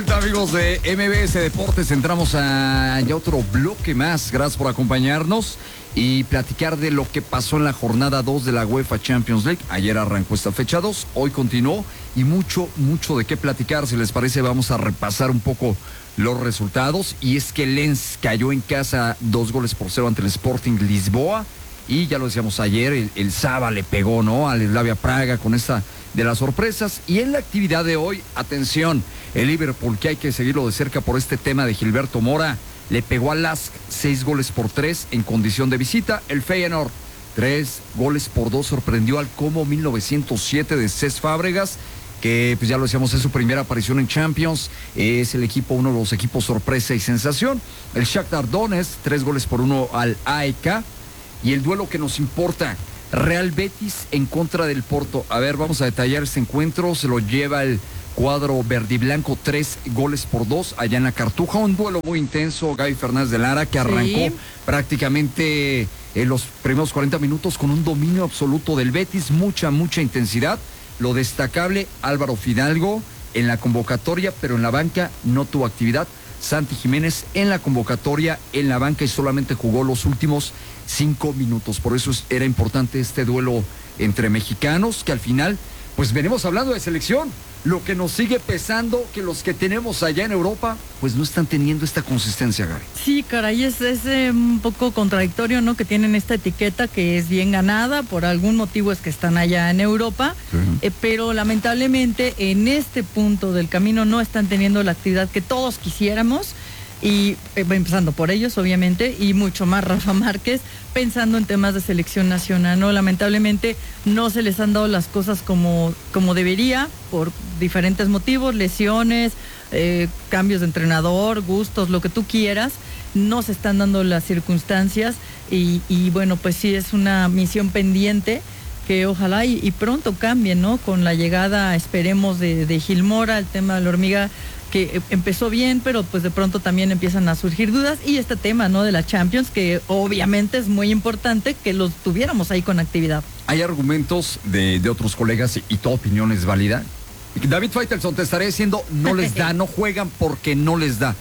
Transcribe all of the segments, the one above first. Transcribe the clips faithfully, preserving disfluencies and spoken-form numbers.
Amigos de M B S Deportes, entramos a ya otro bloque más. Gracias por acompañarnos y platicar de lo que pasó en la jornada dos de la UEFA Champions League. Ayer arrancó esta fecha dos, hoy continuó y mucho, mucho de qué platicar. Si les parece, vamos a repasar un poco los resultados. Y es que Lens cayó en casa dos goles por cero ante el Sporting Lisboa. Y ya lo decíamos ayer, el, el Saba le pegó, ¿no?, al Slavia Praga con esta de las sorpresas. Y en la actividad de hoy, atención, el Liverpool, que hay que seguirlo de cerca por este tema de Gilberto Mora, le pegó al Lask seis goles por tres en condición de visita. El Feyenoord, tres goles por dos, sorprendió al Como mil novecientos siete de Cesc Fábregas, que pues ya lo decíamos, es su primera aparición en Champions, es el equipo, uno de los equipos sorpresa y sensación. El Shakhtar Donetsk, tres goles por uno al A E K. Y el duelo que nos importa, Real Betis en contra del Porto. A ver, vamos a detallar este encuentro. Se lo lleva el cuadro verdiblanco, tres goles por dos allá en la Cartuja. Un duelo muy intenso, Gaby Fernández de Lara, que arrancó sí. prácticamente en los primeros cuarenta minutos con un dominio absoluto del Betis, mucha, mucha intensidad. Lo destacable, Álvaro Fidalgo en la convocatoria, pero en la banca no tuvo actividad. Santi Jiménez en la convocatoria, en la banca, y solamente jugó los últimos cinco minutos. Por eso era importante este duelo entre mexicanos, que al final, pues venimos hablando de selección. Lo que nos sigue pesando, que los que tenemos allá en Europa, pues no están teniendo esta consistencia, Gary. Sí, caray, es, es eh, un poco contradictorio, ¿no?, que tienen esta etiqueta que es bien ganada, por algún motivo es que están allá en Europa, uh-huh. eh, pero lamentablemente en este punto del camino no están teniendo la actividad que todos quisiéramos. Y eh, empezando por ellos, obviamente, y mucho más Rafa Márquez, pensando en temas de selección nacional, ¿no? Lamentablemente no se les han dado las cosas como, como debería, por diferentes motivos, lesiones, eh, cambios de entrenador, gustos, lo que tú quieras, no se están dando las circunstancias, y, y bueno, pues sí es una misión pendiente que ojalá y, y pronto cambie, ¿no? Con la llegada, esperemos, de, de Gil Mora, el tema de la hormiga, que empezó bien, pero pues de pronto también empiezan a surgir dudas, y este tema, ¿no?, de la Champions, que obviamente es muy importante que los tuviéramos ahí con actividad. Hay argumentos de, de otros colegas y, y toda opinión es válida. David Faitelson, te estaré diciendo, no les da, no juegan porque no les da.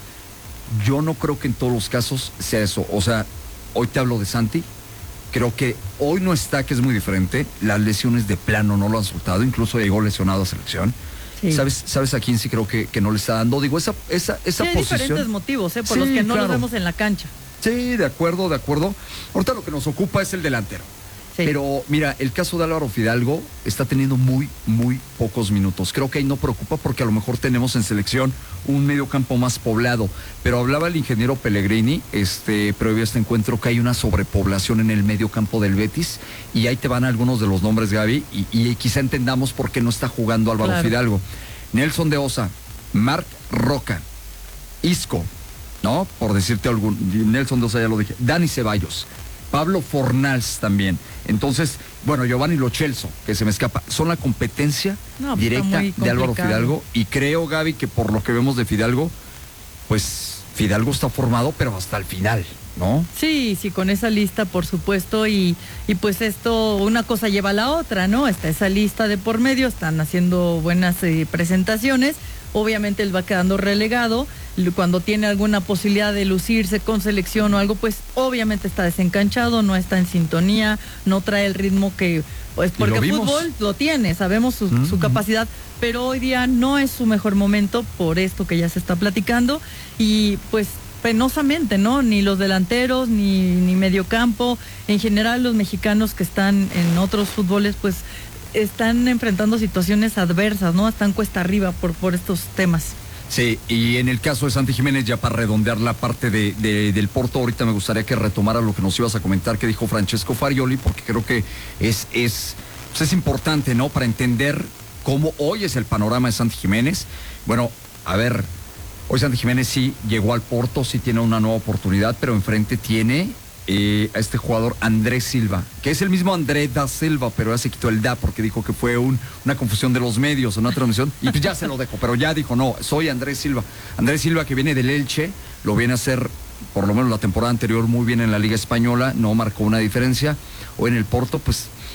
Yo no creo que en todos los casos sea eso. O sea, hoy te hablo de Santi, creo que hoy no está, que es muy diferente. Las lesiones de plano no lo han soltado, incluso llegó lesionado a selección. Sí. ¿Sabes, ¿Sabes a quién sí creo que, que no le está dando? Digo, esa, esa, esa sí, hay posición. diferentes motivos, ¿eh? Por sí, los que no claro. los vemos en la cancha. Sí, de acuerdo, de acuerdo. Ahorita lo que nos ocupa es el delantero. Sí. Pero mira, el caso de Álvaro Fidalgo está teniendo muy, muy pocos minutos. Creo que ahí no preocupa porque a lo mejor tenemos en selección un medio campo más poblado. Pero hablaba el ingeniero Pellegrini, este, previo a este encuentro, que hay una sobrepoblación en el medio campo del Betis. Y ahí te van algunos de los nombres, Gaby, y, y quizá entendamos por qué no está jugando Álvaro claro. Fidalgo. Nelson de Osa, Marc Roca, Isco, ¿no? Por decirte algún, Nelson de Osa ya lo dije, Dani Ceballos, Pablo Fornals también. Entonces, bueno, Giovanni Lo Celso, que se me escapa, son la competencia no, pues directa de Álvaro Fidalgo, y creo, Gaby, que por lo que vemos de Fidalgo, pues Fidalgo está formado, pero hasta el final, ¿no? Sí, sí, con esa lista, por supuesto, y, y pues esto, una cosa lleva a la otra, ¿no? Está esa lista de por medio, están haciendo buenas eh, presentaciones, obviamente él va quedando relegado, cuando tiene alguna posibilidad de lucirse con selección o algo, pues obviamente está desencanchado, no está en sintonía, no trae el ritmo que, pues porque el fútbol lo tiene, sabemos su, uh-huh. su capacidad, pero hoy día no es su mejor momento por esto que ya se está platicando, y pues penosamente, ¿no? Ni los delanteros, ni, ni mediocampo, en general los mexicanos que están en otros fútboles, pues están enfrentando situaciones adversas, ¿no? Están cuesta arriba por, por estos temas. Sí, y en el caso de Santi Jiménez, ya para redondear la parte de, de, del Porto, ahorita me gustaría que retomara lo que nos ibas a comentar, que dijo Francesco Farioli, porque creo que es, es, pues es importante, ¿no?, para entender cómo hoy es el panorama de Santi Jiménez. Bueno, a ver, hoy Santi Jiménez sí llegó al Porto, sí tiene una nueva oportunidad, pero enfrente tiene eh, a este jugador Andrés Silva, que es el mismo Andrés da Silva, pero ya se quitó el da porque dijo que fue un, una confusión de los medios, una transmisión, y pues ya se lo dejo, pero ya dijo, no, soy Andrés Silva. Andrés Silva, que viene del Elche, lo viene a hacer por lo menos la temporada anterior muy bien en la Liga Española, no marcó una diferencia. O en el Porto, pues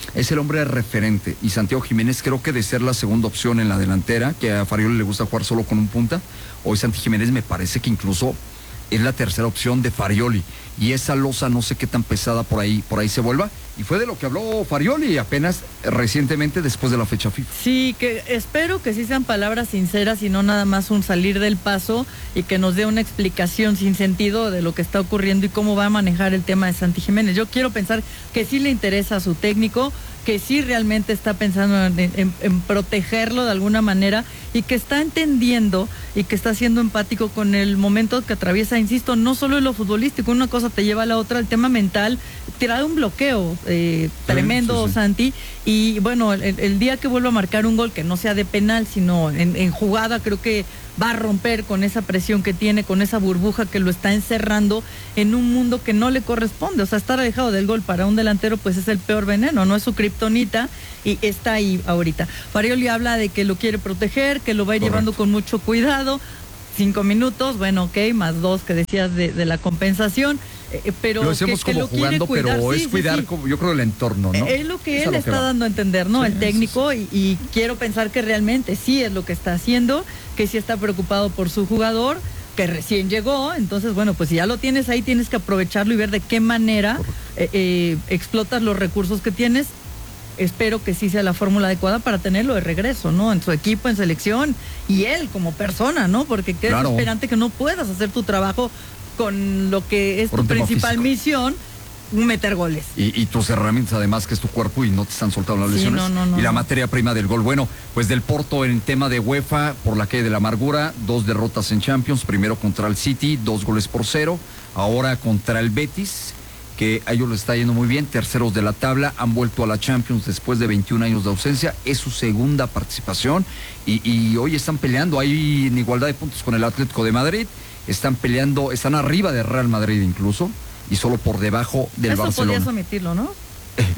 es el hombre referente. Y Santiago Jiménez creo que de ser la segunda opción en la delantera, que a Farioli le gusta jugar solo con un punta, hoy Santi Jiménez me parece que incluso es la tercera opción de Farioli. Y esa losa no sé qué tan pesada por ahí, por ahí se vuelva. Y fue de lo que habló Farioli apenas recientemente después de la fecha FIFA. Sí, que espero que sí sean palabras sinceras y no nada más un salir del paso y que nos dé una explicación sin sentido de lo que está ocurriendo y cómo va a manejar el tema de Santi Jiménez. Yo quiero pensar que sí le interesa a su técnico, que sí realmente está pensando en, en, en protegerlo de alguna manera y que está entendiendo y que está siendo empático con el momento que atraviesa, insisto, no solo en lo futbolístico, una cosa te lleva a la otra, el tema mental, te da un bloqueo eh, tremendo, sí, sí, sí. Santi, y bueno, el, el día que vuelva a marcar un gol que no sea de penal, sino en, en jugada, creo que va a romper con esa presión que tiene, con esa burbuja que lo está encerrando en un mundo que no le corresponde. O sea, estar alejado del gol para un delantero pues es el peor veneno, no es su kriptonita y está ahí ahorita. Farioli habla de que lo quiere proteger, que lo va a ir Correcto. Llevando con mucho cuidado. Cinco minutos, bueno, ok, más dos que decías de, de la compensación. Eh, pero lo hacemos que, como que lo jugando, cuidar, pero sí, es sí, cuidar, sí. Como, yo creo, el entorno, ¿no? Es lo que es él lo está que dando a entender, ¿no? Sí, el técnico, sí, sí. y, y quiero pensar que realmente sí es lo que está haciendo, que sí está preocupado por su jugador, que recién llegó, entonces, bueno, pues si ya lo tienes ahí, tienes que aprovecharlo y ver de qué manera eh, eh, explotas los recursos que tienes. Espero que sí sea la fórmula adecuada para tenerlo de regreso, ¿no? En su equipo, en selección, y él como persona, ¿no? Porque qué claro. desesperante que no puedas hacer tu trabajo con lo que es Por tu principal físico. Misión, meter goles. Y, y tus herramientas, además, que es tu cuerpo y no te están soltando las sí, lesiones. No, no, no, y la no. materia prima del gol. Bueno, pues del Porto en tema de UEFA, por la calle de la amargura, dos derrotas en Champions, primero contra el City, dos goles por cero, ahora contra el Betis, que a ellos les está yendo muy bien, terceros de la tabla, han vuelto a la Champions después de veintiún años de ausencia, es su segunda participación y, y hoy están peleando, hay en igualdad de puntos con el Atlético de Madrid, están peleando, están arriba de Real Madrid incluso y solo por debajo del Eso Barcelona. Eso podías omitirlo, ¿no?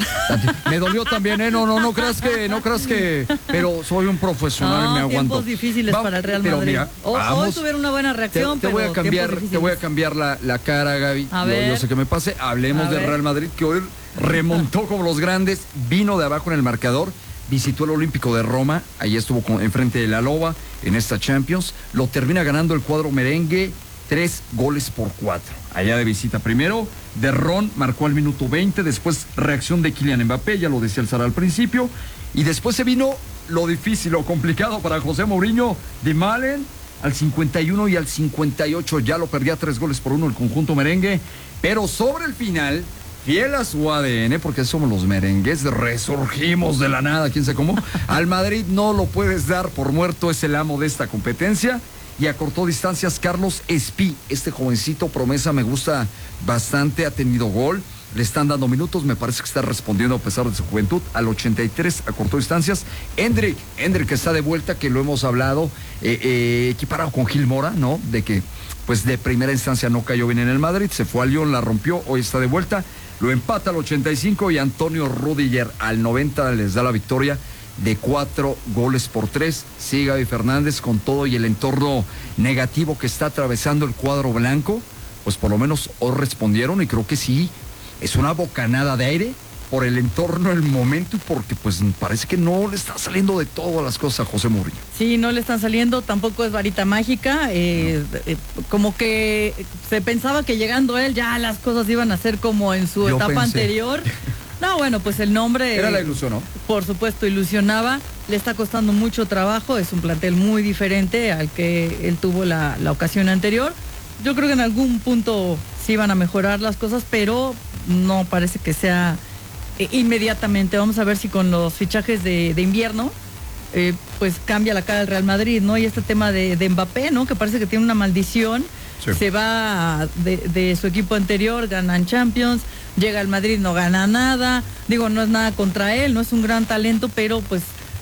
Me dolió también, ¿eh? No, no, no creas que, no creas que, pero soy un profesional no, y me aguanto. Tiempos difíciles Va, para el Real pero Madrid. Mira, o, hoy tuvieron una buena reacción, te, te pero voy a cambiar, te voy a cambiar la, la cara, Gaby. A yo, ver. yo sé que me pase. Hablemos del Real Madrid, que hoy remontó como los grandes, vino de abajo en el marcador, visitó el Olímpico de Roma, ahí estuvo con, enfrente de la Loba en esta Champions, lo termina ganando el cuadro merengue. Tres goles por cuatro. Allá de visita. Primero, De Ron marcó al minuto veinte. Después, reacción de Kylian Mbappé. Ya lo decía el Zara al principio. Y después se vino lo difícil, lo complicado para José Mourinho. De Malen al cincuenta y uno y al cincuenta y ocho. Ya lo perdía tres goles por uno el conjunto merengue. Pero sobre el final, fiel a su A D N, porque somos los merengues, resurgimos de la nada, quién sabe cómo. Al Madrid no lo puedes dar por muerto, es el amo de esta competencia. Y acortó distancias Carlos Espí, este jovencito promesa me gusta bastante, ha tenido gol, le están dando minutos, me parece que está respondiendo a pesar de su juventud, al ochenta y tres acortó distancias. Endrick, Endrick que está de vuelta, que lo hemos hablado, eh, eh, equiparado con Gil Mora, ¿no? De que pues de primera instancia no cayó bien en el Madrid, se fue a Lyon, la rompió, hoy está de vuelta, lo empata al ochenta y cinco y Antonio Rudiger al noventa les da la victoria de cuatro goles por tres. Sí, Gaby Fernández, con todo y el entorno negativo que está atravesando el cuadro blanco, pues por lo menos hoy respondieron y creo que sí, es una bocanada de aire por el entorno, el momento y porque pues parece que no le está saliendo de todas las cosas a José Mourinho. Sí, no le están saliendo, tampoco es varita mágica, eh, no. eh, como que se pensaba que llegando él ya las cosas iban a ser como en su Yo etapa pensé. anterior. No, bueno, pues el nombre... Era la ilusión, ¿no? Por supuesto, ilusionaba. Le está costando mucho trabajo. Es un plantel muy diferente al que él tuvo la, la ocasión anterior. Yo creo que en algún punto sí van a mejorar las cosas, pero no parece que sea eh, inmediatamente. Vamos a ver si con los fichajes de, de invierno, eh, pues cambia la cara del Real Madrid, ¿no? Y este tema de, de Mbappé, ¿no? Que parece que tiene una maldición. Sí. Se va de, de su equipo anterior, ganan Champions, llega al Madrid, no gana nada, digo, no es nada contra él, no es un gran talento, pero pues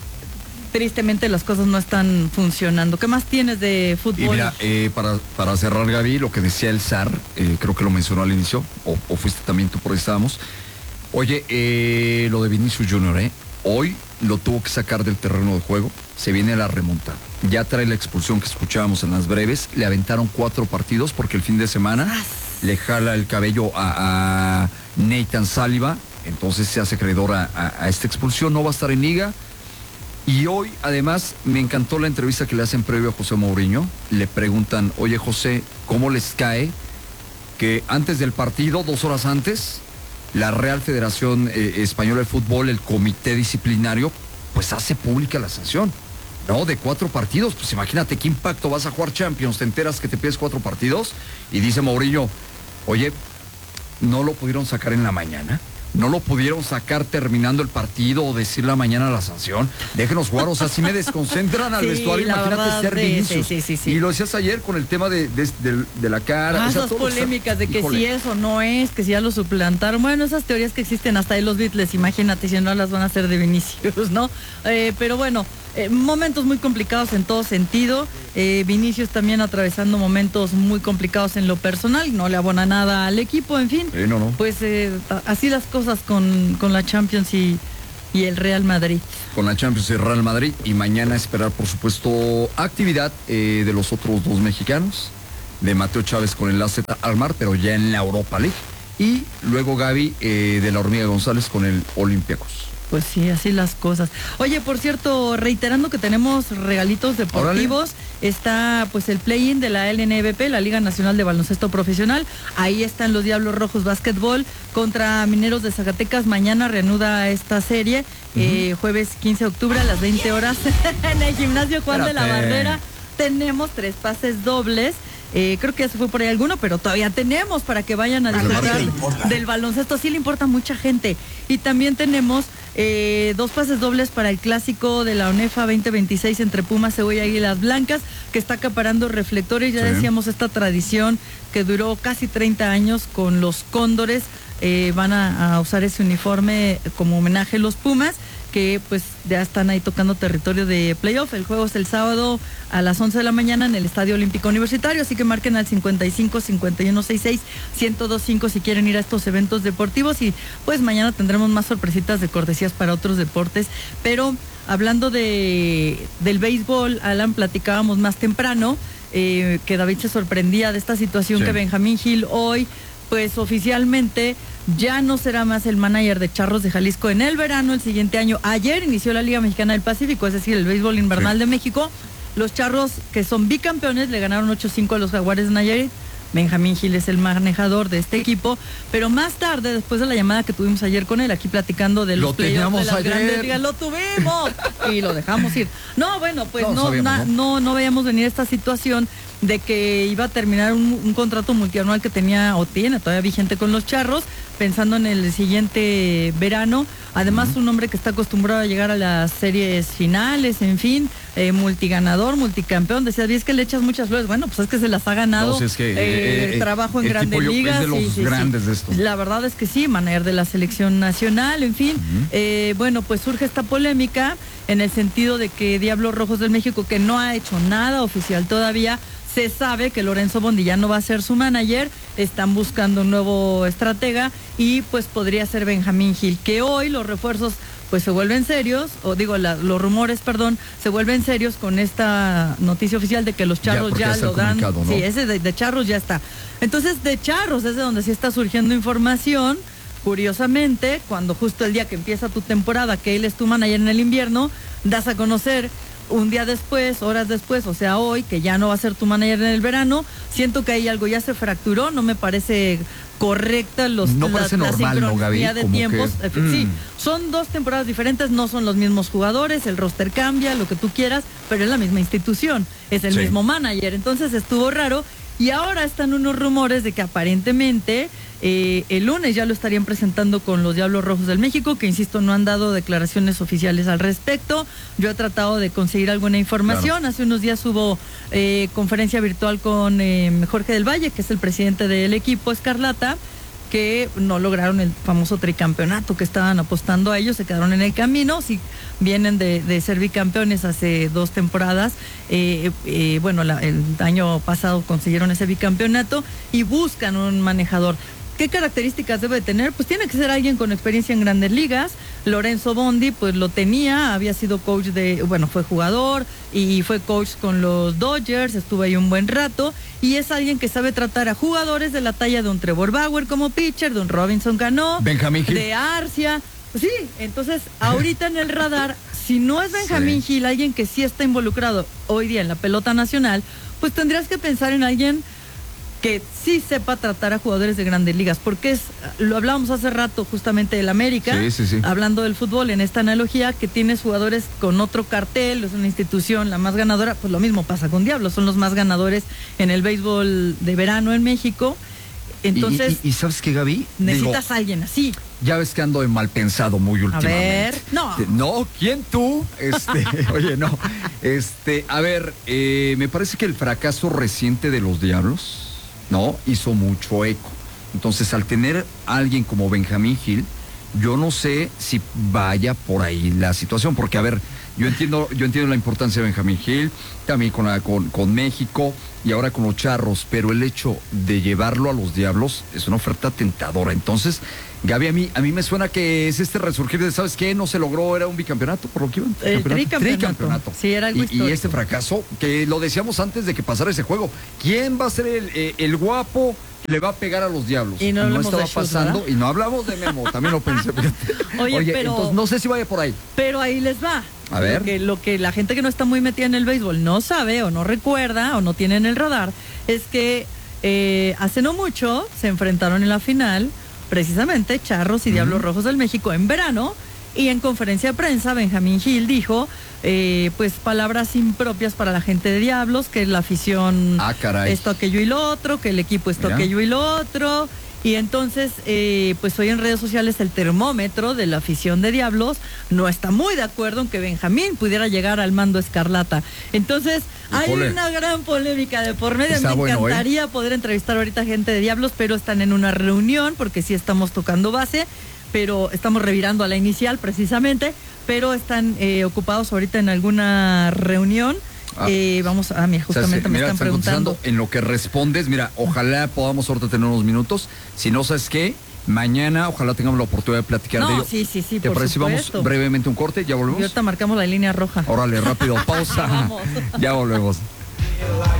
tristemente las cosas no están funcionando. ¿Qué más tienes de fútbol? Y mira, eh, para, para cerrar, Gaby, lo que decía el Zar, eh, creo que lo mencionó al inicio, o, o fuiste también tú, por ahí estábamos. Oye, eh, lo de Vinicius Junior, ¿eh? Hoy lo tuvo que sacar del terreno de juego, se viene la remontada. Ya trae la expulsión que escuchábamos en las breves, le aventaron cuatro partidos porque el fin de semana le jala el cabello a, a Nathan Saliba entonces se hace acreedor a, a, a esta expulsión, no va a estar en liga. Y hoy, además, me encantó la entrevista que le hacen previo a José Mourinho. Le preguntan, oye José, ¿cómo les cae que antes del partido, dos horas antes, la Real Federación eh, Española de Fútbol, el comité disciplinario, pues hace pública la sanción? No, de cuatro partidos. Pues imagínate qué impacto, vas a jugar Champions, te enteras que te pides cuatro partidos y dice Mourinho, oye, ¿no lo pudieron sacar en la mañana? ¿No lo pudieron sacar terminando el partido o decir la mañana la sanción? Déjenos jugar, o sea, si me desconcentran al sí, vestuario, imagínate verdad, ser sí, Vinicius. Sí, sí, sí, y lo decías ayer con el tema de, de, de, de la cara. Ah, o sea, esas todo polémicas está, de que híjole. si eso no es, que si ya lo suplantaron. Bueno, esas teorías que existen hasta de los Beatles, imagínate si no las van a hacer de Vinicius, ¿no? Eh, pero bueno, eh, momentos muy complicados en todo sentido. Eh, Vinicius también atravesando momentos muy complicados en lo personal, no le abona nada al equipo, en fin. Sí, no, no. Pues eh, así las cosas con, con la Champions y, y el Real Madrid. Con la Champions y el Real Madrid. Y mañana esperar, por supuesto, actividad eh, de los otros dos mexicanos. De Mateo Chávez con el A Z Almar, pero ya en la Europa League. Y luego Gaby eh, de la Hormiga González con el Olympiacos. Pues sí, así las cosas. Oye, por cierto, reiterando que tenemos regalitos deportivos, órale, está pues el play-in de la L N B P, la Liga Nacional de Baloncesto Profesional. Ahí están los Diablos Rojos Básquetbol contra Mineros de Zacatecas. Mañana reanuda esta serie, uh-huh. eh, jueves quince de octubre a las veinte horas en el gimnasio Juan Espérate. de la Barrera. Tenemos tres pases dobles. Eh, creo que ya se fue por ahí alguno, pero todavía tenemos para que vayan a disfrutar del baloncesto. Sí le importa a mucha gente. Y también tenemos eh, dos pases dobles para el clásico de la ONEFA veinte veintiséis entre Pumas, Cebolla y Águilas Blancas, que está acaparando reflectores. Ya sí. decíamos, esta tradición que duró casi treinta años con los Cóndores. Eh, van a, a usar ese uniforme como homenaje a los Pumas, que pues ya están ahí tocando territorio de playoff. El juego es el sábado a las once de la mañana en el Estadio Olímpico Universitario, así que marquen al cincuenta y cinco, cincuenta y uno, sesenta y seis, ciento veinticinco si quieren ir a estos eventos deportivos. Y pues mañana tendremos más sorpresitas de cortesías para otros deportes. Pero hablando de del béisbol, Alan, platicábamos más temprano eh, que David se sorprendía de esta situación, sí. que Benjamín Gil hoy pues oficialmente ya no será más el manager de Charros de Jalisco en el verano el siguiente año. Ayer inició la Liga Mexicana del Pacífico, es decir, el béisbol invernal sí. de México. Los Charros, que son bicampeones, le ganaron ocho cinco a los Jaguares de Nayarit. Benjamín Gil es el manejador de este equipo, pero más tarde, después de la llamada que tuvimos ayer con él, aquí platicando de los playoffs de las ayer. grandes ligas, lo tuvimos y lo dejamos ir. No, bueno, pues no, no, sabíamos, na, ¿no? no, no veíamos venir esta situación de que iba a terminar un, un contrato multianual que tenía o tiene todavía vigente con los Charros, pensando en el siguiente verano. Además, uh-huh. un hombre que está acostumbrado a llegar a las series finales, en fin, eh, multiganador, multicampeón. Decías, es que le echas muchas flores. Bueno, pues es que se las ha ganado. No, si es que, eh, eh, trabajo en grandes ligas. Es de los sí, sí, grandes sí. de esto. La verdad es que sí, manager de la selección nacional, en fin. Uh-huh. eh, bueno, pues surge esta polémica en el sentido de que Diablos Rojos del México, que no ha hecho nada oficial todavía, se sabe que Lorenzo Bondillán no va a ser su manager, están buscando un nuevo estratega y pues podría ser Benjamín Gil, que hoy los refuerzos pues se vuelven serios, o digo, la, los rumores, perdón, se vuelven serios con esta noticia oficial de que los Charros ya, ya lo dan. ¿No? Sí, ese de, de Charros ya está. Entonces, de Charros es de donde sí está surgiendo información. Curiosamente, cuando justo el día que empieza tu temporada, que él es tu manager en el invierno, das a conocer un día después, horas después, o sea hoy, que ya no va a ser tu manager en el verano. Siento que ahí algo ya se fracturó, no me parece correcta los, no la, parece la normal, ¿no, Gaby? de tiempos. Que, sí, mm. son dos temporadas diferentes, no son los mismos jugadores, el roster cambia, lo que tú quieras, pero es la misma institución, es el sí. mismo manager. Entonces estuvo raro. Y ahora están unos rumores de que aparentemente eh, el lunes ya lo estarían presentando con los Diablos Rojos del México, que insisto, no han dado declaraciones oficiales al respecto. Yo he tratado de conseguir alguna información. Claro. Hace unos días hubo eh, conferencia virtual con eh, Jorge del Valle, que es el presidente del equipo Escarlata, que no lograron el famoso tricampeonato que estaban apostando a ellos, se quedaron en el camino. Sí, vienen de, de ser bicampeones hace dos temporadas, eh, eh, bueno, la, el año pasado consiguieron ese bicampeonato y buscan un manejador. ¿qué características debe tener? Pues tiene que ser alguien con experiencia en grandes ligas. Lorenzo Bondi, pues lo tenía, había sido coach de, bueno, fue jugador y fue coach con los Dodgers, estuvo ahí un buen rato, y es alguien que sabe tratar a jugadores de la talla de un Trevor Bauer como pitcher, de un Robinson Cano, Benjamín Gil, de Arcia. Sí, entonces ahorita en el radar, si no es Benjamín sí. Gil, alguien que sí está involucrado hoy día en la pelota nacional, pues tendrías que pensar en alguien que sí sepa tratar a jugadores de grandes ligas, porque es, lo hablábamos hace rato justamente del América, sí, sí, sí. hablando del fútbol en esta analogía, que tienes jugadores con otro cartel, es una institución la más ganadora, pues lo mismo pasa con Diablos, son los más ganadores en el béisbol de verano en México. Entonces, ¿Y, y, y sabes qué, Gaby? Necesitas Digo, a alguien así. Ya ves que ando de mal pensado muy últimamente. A ver, no. No, ¿quién tú? Este, oye, no. Este, a ver, eh, me parece que el fracaso reciente de los Diablos, ¿no? Hizo mucho eco. Entonces, al tener a alguien como Benjamín Gil, yo no sé si vaya por ahí la situación, porque, a ver, yo entiendo, yo entiendo la importancia de Benjamín Gil, también con, la, con, con México y ahora con los Charros, pero el hecho de llevarlo a los Diablos es una oferta tentadora. Entonces, Gaby, a mí, a mí me suena que es este resurgir de, ¿sabes qué? No se logró, era un bicampeonato, por lo que iban. El tricampeonato. tricampeonato. Sí, era algo y, y este fracaso, que lo decíamos antes de que pasara ese juego, ¿quién va a ser el, eh, el guapo que le va a pegar a los Diablos? Y no, no estaba de shows, pasando, ¿verdad? y no hablamos de Memo, también lo pensé. Oye, Oye, pero, entonces no sé si vaya por ahí. Pero ahí les va. A ver. Lo que, lo que la gente que no está muy metida en el béisbol no sabe o no recuerda o no tiene en el radar es que eh, hace no mucho se enfrentaron en la final precisamente Charros y Diablos uh-huh. Rojos del México en verano, y en conferencia de prensa Benjamín Gil dijo eh, pues palabras impropias para la gente de Diablos, que la afición ah, caray. esto, aquello y lo otro, que el equipo esto, Mira. aquello y lo otro. Y entonces, eh, pues hoy en redes sociales el termómetro de la afición de Diablos no está muy de acuerdo en que Benjamín pudiera llegar al mando escarlata. Entonces, Híjole. hay una gran polémica de por medio. Está Me bueno, encantaría ¿eh? poder entrevistar ahorita a gente de Diablos, pero están en una reunión porque sí estamos tocando base, pero estamos revirando a la inicial precisamente, pero están eh, ocupados ahorita en alguna reunión. Ah. Eh, vamos a, mira, justamente o sea, sí, me mira, están preguntando. En lo que respondes, mira, ojalá podamos ahorita tener unos minutos. Si no, ¿sabes qué? Mañana, ojalá tengamos la oportunidad de platicar no, de ello. sí, sí, sí, ¿Te por parece? supuesto. Vamos brevemente un corte, ya volvemos. Y ahorita marcamos la línea roja. Órale, rápido, pausa. Ya volvemos.